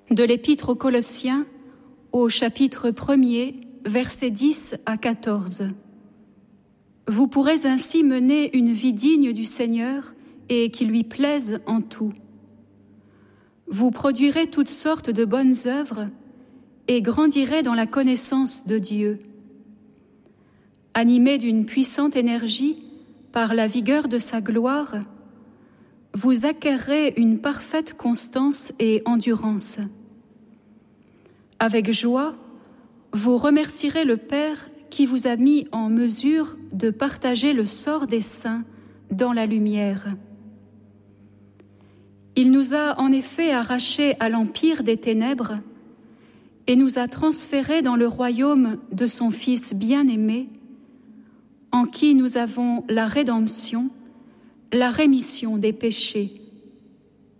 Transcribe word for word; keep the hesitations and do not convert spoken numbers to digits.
De l'Épître aux Colossiens, au chapitre premier, versets dix à quatorze. Vous pourrez ainsi mener une vie digne du Seigneur et qui lui plaise en tout. Vous produirez toutes sortes de bonnes œuvres et grandirez dans la connaissance de Dieu. Animés d'une puissante énergie par la vigueur de sa gloire, vous acquerrez une parfaite constance et endurance. Avec joie, vous remercierez le Père qui vous a mis en mesure de partager le sort des saints dans la lumière. Il nous a en effet arrachés à l'empire des ténèbres et nous a transférés dans le royaume de son Fils bien-aimé, en qui nous avons la rédemption, la rémission des péchés.